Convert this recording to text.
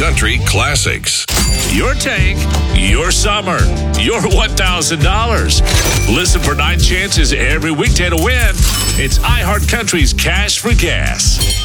Country classics. Your tank, your summer, your $1,000. Listen for 9 chances every weekday to win. It's iHeart Country's Cash for Gas.